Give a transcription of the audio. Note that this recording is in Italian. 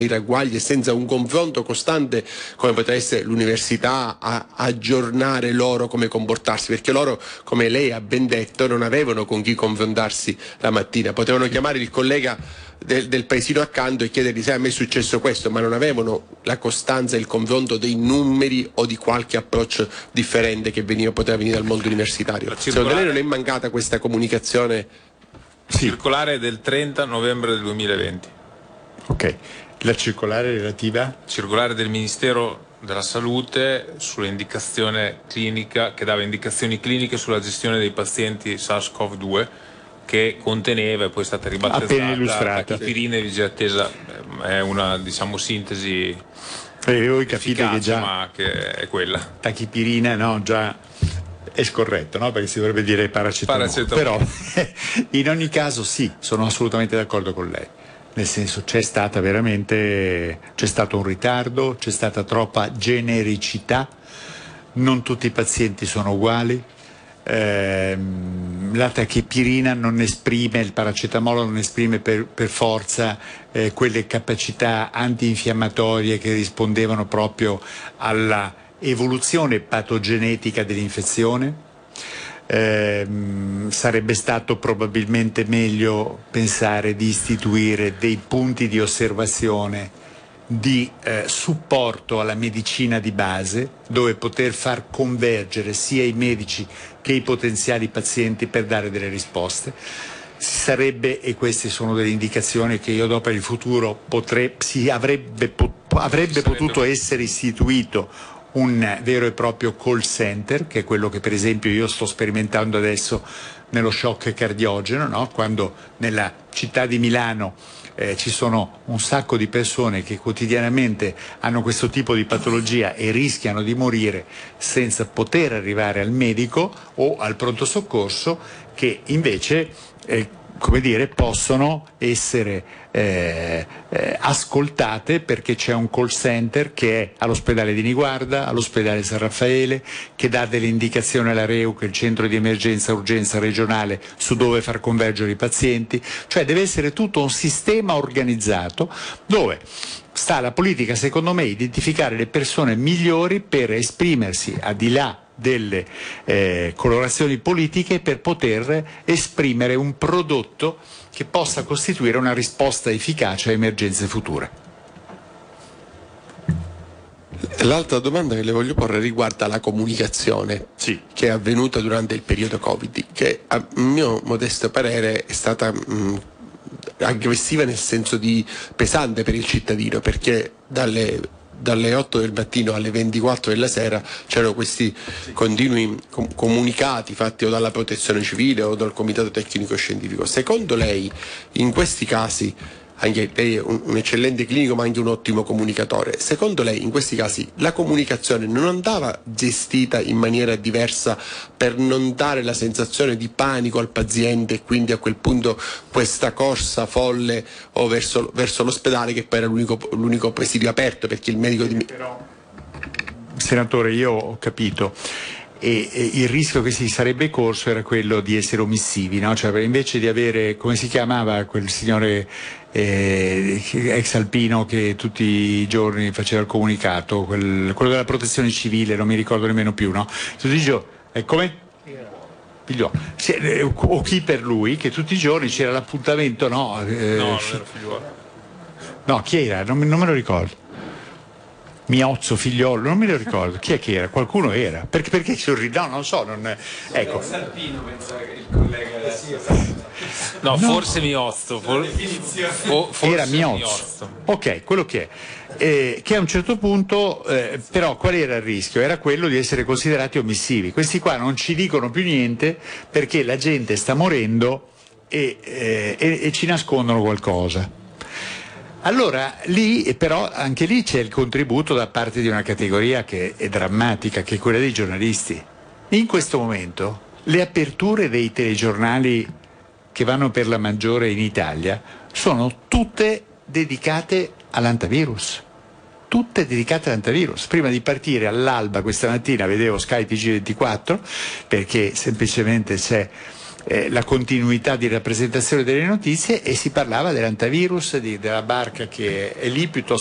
ragguagli e senza un confronto costante come poteva essere l'università a aggiornare loro come comportarsi, perché loro, come lei ha ben detto, non avevano con chi confrontarsi la mattina, potevano chiamare il collega del paesino accanto e chiedergli se a me è successo questo, ma non avevano la costanza e il confronto dei numeri o di qualche approccio differente che poteva venire dal mondo universitario. Secondo lei non è mancata questa comunicazione? Circolare del 30 novembre del 2020. Ok. La circolare relativa? Circolare del Ministero della Salute sulla indicazione clinica, che dava indicazioni cliniche sulla gestione dei pazienti SARS-CoV-2, che conteneva, e poi è stata ribattezzata tachipirina e vigia attesa. È una, diciamo, sintesi voi capite efficace, che già ma che è quella. Tachipirina, no, già è scorretto, no? Perché si dovrebbe dire paracetamolo. Però in ogni caso sì, sono assolutamente d'accordo con lei. Nel senso, c'è stato un ritardo, c'è stata troppa genericità, non tutti i pazienti sono uguali, la tachipirina non esprime, il paracetamolo non esprime per forza quelle capacità antinfiammatorie che rispondevano proprio alla evoluzione patogenetica dell'infezione. Sarebbe stato probabilmente meglio pensare di istituire dei punti di osservazione di supporto alla medicina di base, dove poter far convergere sia i medici che i potenziali pazienti per dare delle risposte. Si sarebbe, e queste sono delle indicazioni che io do per il futuro, avrebbe potuto essere istituito un vero e proprio call center, che è quello che per esempio io sto sperimentando adesso nello shock cardiogeno, no? Quando nella città di Milano ci sono un sacco di persone che quotidianamente hanno questo tipo di patologia e rischiano di morire senza poter arrivare al medico o al pronto soccorso, che invece possono essere ascoltate, perché c'è un call center che è all'ospedale di Niguarda, all'ospedale San Raffaele, che dà delle indicazioni alla REU, che è il centro di emergenza urgenza regionale, su dove far convergere i pazienti. Cioè deve essere tutto un sistema organizzato dove sta la politica, secondo me, identificare le persone migliori per esprimersi al di là delle colorazioni politiche, per poter esprimere un prodotto che possa costituire una risposta efficace a emergenze future. L'altra domanda che le voglio porre riguarda la comunicazione che è avvenuta durante il periodo Covid, che a mio modesto parere è stata aggressiva, nel senso di pesante per il cittadino, perché dalle 8 del mattino alle 24 della sera c'erano questi continui comunicati fatti o dalla Protezione Civile o dal Comitato Tecnico Scientifico. Secondo lei, in questi casi, anche lei è un eccellente clinico ma anche un ottimo comunicatore, secondo lei in questi casi la comunicazione non andava gestita in maniera diversa per non dare la sensazione di panico al paziente e quindi a quel punto questa corsa folle o verso l'ospedale, che poi era l'unico presidio aperto, perché il medico Senatore, io ho capito. E il rischio che si sarebbe corso era quello di essere omissivi, no? Cioè, invece di avere, come si chiamava quel signore ex alpino che tutti i giorni faceva il comunicato, quello della Protezione Civile, non mi ricordo nemmeno più, no? Tutti i giorni, come? Figliuolo. O chi per lui, che tutti i giorni c'era l'appuntamento, no? No, non era Figliuolo. No, chi era? Non me lo ricordo. Miozzo, Figliolo, non me lo ricordo. Chi è che era? Qualcuno era. Perché sorride? No, non so. Ecco. Salpino pensava che il collega No, forse Miozzo. Forse era Miozzo. Ok, quello che è. Che a un certo punto, però, qual era il rischio? Era quello di essere considerati omissivi. Questi qua non ci dicono più niente perché la gente sta morendo e ci nascondono qualcosa. Allora, anche lì c'è il contributo da parte di una categoria che è drammatica, che è quella dei giornalisti. In questo momento le aperture dei telegiornali che vanno per la maggiore in Italia sono tutte dedicate all'antivirus. Tutte dedicate all'antivirus. Prima di partire all'alba questa mattina vedevo Sky TG24, perché semplicemente c'è la continuità di rappresentazione delle notizie, e si parlava dell'antivirus, della barca che è lì piuttosto